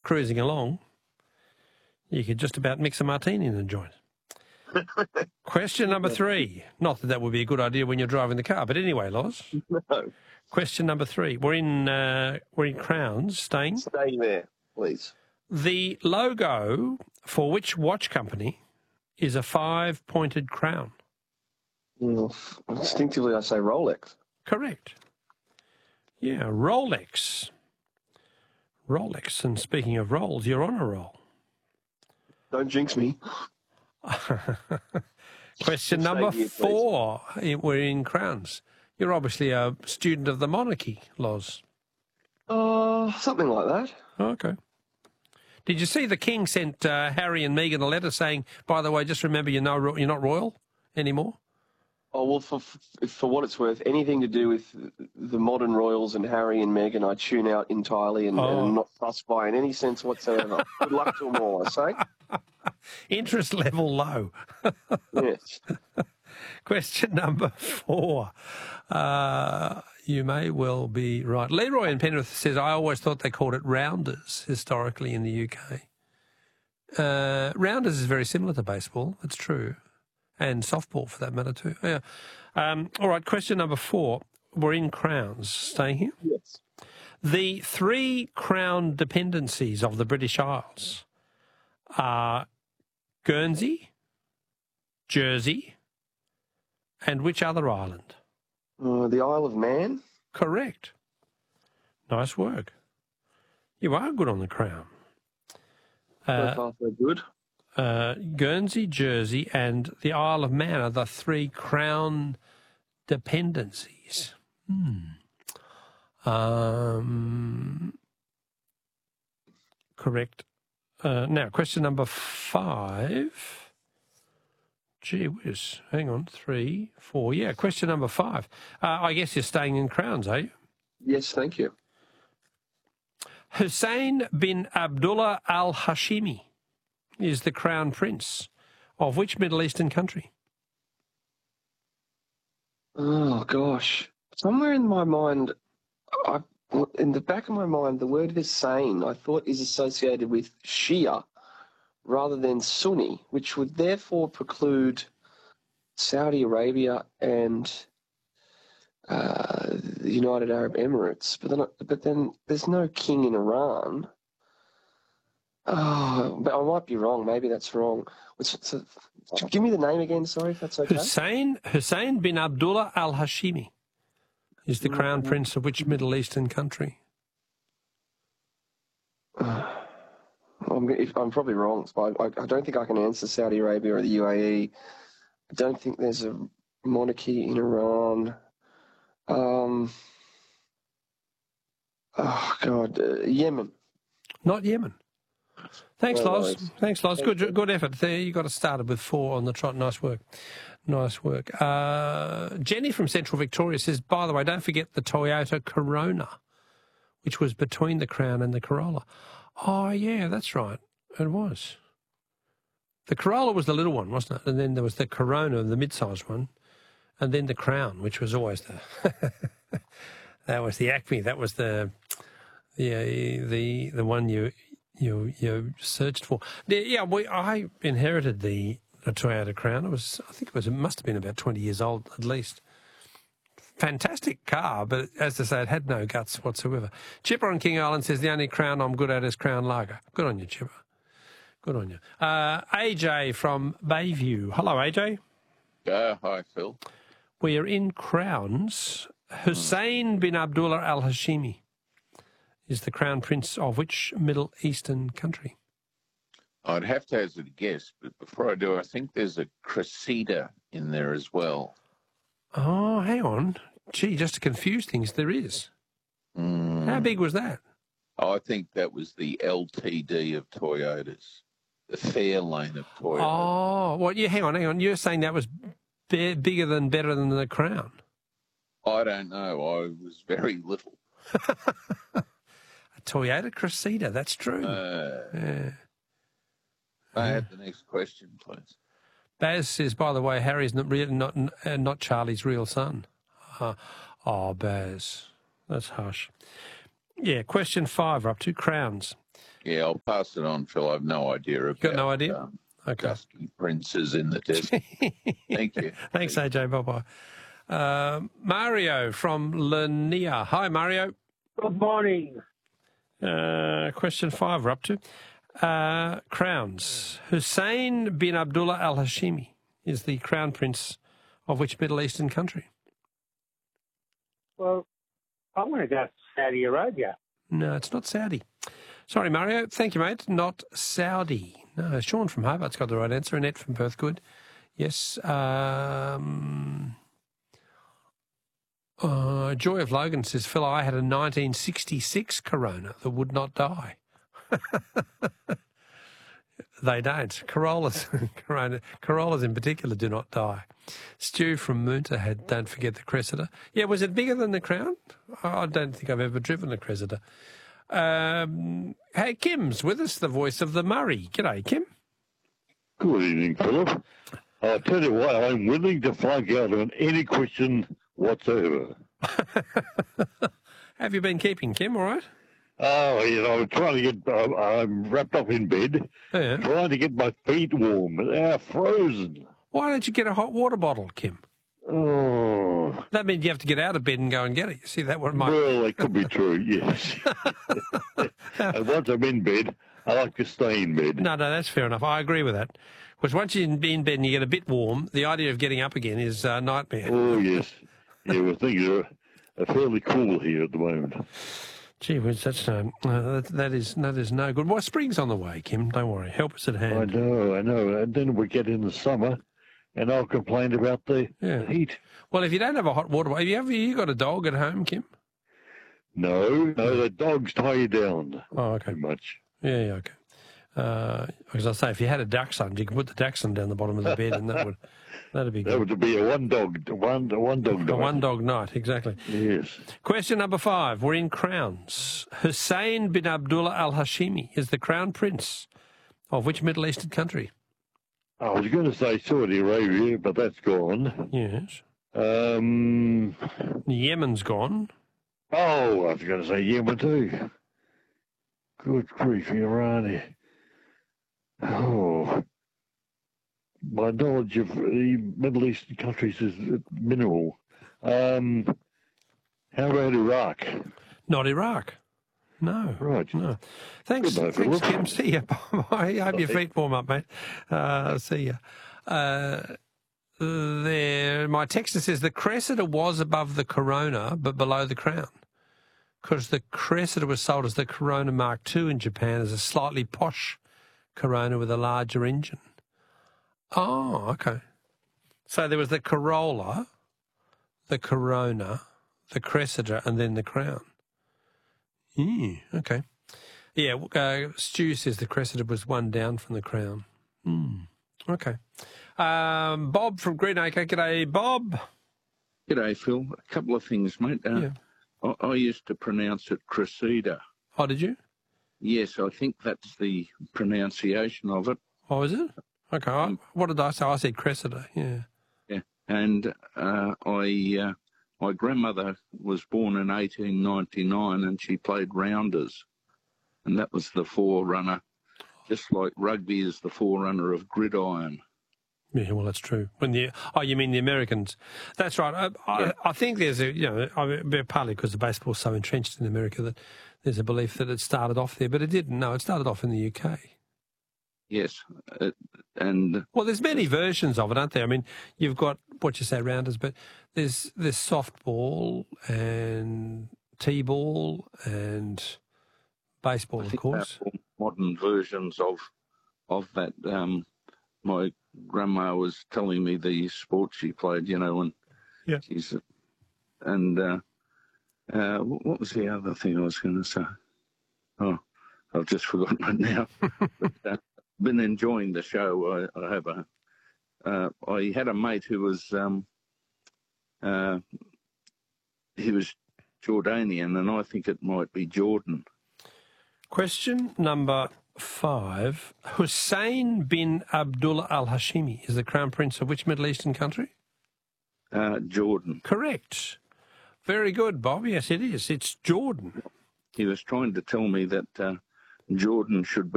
cruising along, you could just about mix a martini in the joint. Question number 3. Not that that would be a good idea when you're driving the car, but anyway, Loz. No. Question number 3. We're in Crowns, staying. Stay there, please. The logo for which watch company is a 5-pointed crown? Well, instinctively, I say Rolex. Correct. Yeah, Rolex. Rolex. And speaking of rolls, you're on a roll. Don't jinx me. Question number Stay here, 4. We're in Crowns. You're obviously a student of the monarchy, Loz. Something like that. Okay. Did you see the King sent Harry and Meghan a letter saying, by the way, just remember you're not royal anymore? Oh, well, for what it's worth, anything to do with the modern royals and Harry and Meghan, I tune out entirely and am not fussed by in any sense whatsoever. Good luck to them all, I say. Interest level low. Yes. Question number 4. You may well be right. Leroy in Penrith says, I always thought they called it rounders historically in the UK. Rounders is very similar to baseball. That's true. And softball, for that matter, too. Yeah. All right, question number 4. We're in Crowns. Staying here? Yes. The 3 crown dependencies of the British Isles are Guernsey, Jersey, and which other island? The Isle of Man? Correct. Nice work. You are good on the crown. So far, so good. Guernsey, Jersey, and the Isle of Man are the 3 crown dependencies. Correct. Now, question number 5. Gee whiz. Hang on. 3, 4. Yeah, question number 5. I guess you're staying in Crowns, are you? Yes, thank you. Hussein bin Abdullah al-Hashimi is the crown prince of which Middle Eastern country? Oh, gosh. Somewhere in my mind, in the back of my mind, the word Hussein I thought is associated with Shia rather than Sunni, which would therefore preclude Saudi Arabia and the United Arab Emirates. But then there's no king in Iran. Oh, but I might be wrong. Maybe that's wrong. So, give me the name again, sorry, if that's okay. Hussein bin Abdullah al-Hashimi is the crown prince of which Middle Eastern country? I'm probably wrong. So I don't think I can answer Saudi Arabia or the UAE. I don't think there's a monarchy in Iran. Oh, God, Yemen. Not Yemen. Thanks, No Loz. worries. Thanks, Loz. Good effort. There, you got us started with 4 on the trot. Nice work. Nice work. Jenny from Central Victoria says, by the way, don't forget the Toyota Corona, which was between the Crown and the Corolla. Oh, yeah, that's right. It was. The Corolla was the little one, wasn't it? And then there was the Corona, the mid-sized one, and then the Crown, which was always the that was the Acme. That was the one you searched for. Yeah, I inherited the Toyota Crown. It must have been about 20 years old at least. Fantastic car, but as I say, it had no guts whatsoever. Chipper on King Island says the only crown I'm good at is Crown Lager. Good on you, Chipper. Good on you. AJ from Bayview. Hello, AJ. Hi, Phil. We are in Crowns. Hussein bin Abdullah al-Hashimi is the crown prince of which Middle Eastern country? I'd have to hazard a guess, but before I do, I think there's a Cressida in there as well. Oh, hang on. Gee, just to confuse things, there is. How big was that? I think that was the LTD of Toyotas, the Fairlane of Toyotas. Oh, well, yeah, hang on. You're saying that was better than the Crown? I don't know. I was very little. A Toyota Cressida, that's true. Yeah. I have the next question, please. Baz says, by the way, Harry's not Charlie's real son. Oh, Baz, that's harsh. Yeah, question 5, we're up to Crowns. Yeah, I'll pass it on, Phil. I've no idea about. Got no idea? Okay. Dusky princes in the desert. Thank you. Thanks, AJ. Bye-bye. Mario from Lania. Hi, Mario. Good morning. Question 5 we're up to. Crowns. Hussein bin Abdullah al-Hashimi is the crown prince of which Middle Eastern country? Well, I'm going to go Saudi Arabia. No, it's not Saudi. Sorry, Mario. Thank you, mate. Not Saudi. No, Sean from Hobart's got the right answer. Annette from Perth, good. Yes. Joy of Logan says, Phil, I had a 1966 Corona that would not die. They don't. Corollas in particular do not die. Stu from Moonta had, don't forget the Cressida. Yeah, was it bigger than the Crown? I don't think I've ever driven the Cressida. Hey, Kim's with us, the voice of the Murray. G'day, Kim. Good evening, Philip. I'll tell you what, I'm willing to flunk out on any question whatsoever. Have you been keeping, Kim, all right? Oh, I'm trying to get, I'm wrapped up in bed, trying to get my feet warm. They're frozen. Why don't you get a hot water bottle, Kim? Oh. That means you have to get out of bed and go and get it. You see, that one might... Well, that could be true, yes. And once I'm in bed, I like to stay in bed. No, that's fair enough. I agree with that. Because once you're in bed and you get a bit warm, the idea of getting up again is a nightmare. Oh, yes. Yeah, well, things are fairly cool here at the moment. Gee whiz, that is no good. Well, spring's on the way, Kim. Don't worry. Help us at hand. I know. And then we get in the summer, and I'll complain about the heat. Well, if you don't have a hot water, have you got a dog at home, Kim? No, the dogs tie you down. Oh, okay. Too much. Yeah, okay. Because I say, if you had a dachshund, you could put the dachshund down the bottom of the bed, and that'd be good. That would be a one dog night. A one dog night, exactly. Yes. Question number 5. We're in crowns. Hussein bin Abdullah al-Hashimi is the crown prince of which Middle Eastern country? I was going to say Saudi Arabia, but that's gone. Yes. Yemen's gone. Oh, I was going to say Yemen too. Good grief, Iran. Oh, my knowledge of the Middle Eastern countries is minimal. How about Iraq? Not Iraq. No. Right. No. Thanks, Kim. See you. I hope your feet warm up, mate. See you. My texter says the Cressida was above the Corona but below the Crown, because the Cressida was sold as the Corona Mark II in Japan as a slightly posh Corona with a larger engine. Oh, okay. So there was the Corolla, the Corona, the Cressida, and then the Crown. Okay. Yeah, Stu says the Cressida was one down from the Crown. Okay. Bob from Greenacre. G'day, Bob. G'day, Phil. A couple of things, mate. I used to pronounce it Cressida. Oh, did you? Yes, I think that's the pronunciation of it. Oh, is it? Okay. What did I say? I said Cressida, yeah. Yeah, and my grandmother was born in 1899 and she played rounders, and that was the forerunner, just like rugby is the forerunner of gridiron. Yeah, well, that's true. You mean the Americans? That's right. I think there's partly because the baseball's so entrenched in America that there's a belief that it started off there, but it didn't. No, it started off in the UK. Yes, well, there's many versions of it, aren't there? I mean, you've got what you say rounders, but there's softball and t-ball and baseball, of course. All modern versions of that. My grandma was telling me the sports she played, and what was the other thing I was going to say? Oh, I've just forgotten it now. But, been enjoying the show. I had a mate who was he was Jordanian, and I think it might be Jordan. Question number 5. Hussein bin Abdullah al-Hashimi is the crown prince of which Middle Eastern country? Jordan. Correct. Very good, Bob. Yes, it is. It's Jordan. He was trying to tell me that Jordan should be